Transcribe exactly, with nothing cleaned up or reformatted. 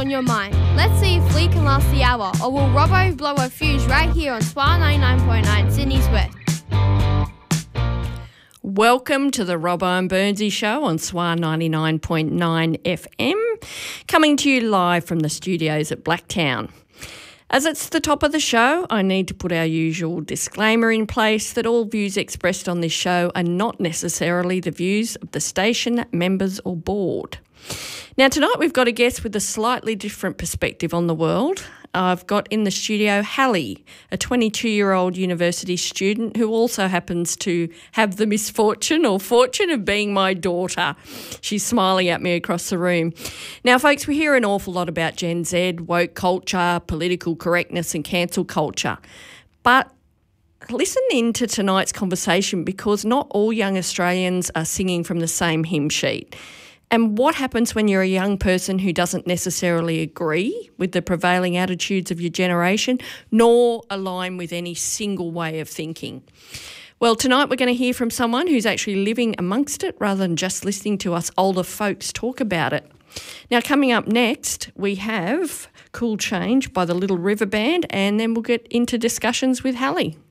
on your mind. Let's see if Lee can last the hour, or will Robbo blow a fuse right here on S W A ninety-nine point nine, Sydney's West. Welcome to the Robbo and Burnsy Show on S W A ninety-nine point nine F M, coming to you live from the studios at Blacktown. As it's the top of the show, I need to put our usual disclaimer in place that all views expressed on this show are not necessarily the views of the station, members or board. Now tonight we've got a guest with a slightly different perspective on the world. I've got in the studio Hallie, a twenty-two-year-old university student who also happens to have the misfortune or fortune of being my daughter. She's smiling at me across the room. Now, folks, we hear an awful lot about Gen Z, woke culture, political correctness and cancel culture. But listen in to tonight's conversation because not all young Australians are singing from the same hymn sheet. And what happens when you're a young person who doesn't necessarily agree with the prevailing attitudes of your generation, nor align with any single way of thinking? Well, tonight we're going to hear from someone who's actually living amongst it rather than just listening to us older folks talk about it. Now, coming up next, we have Cool Change by the Little River Band, and then we'll get into discussions with Hallie.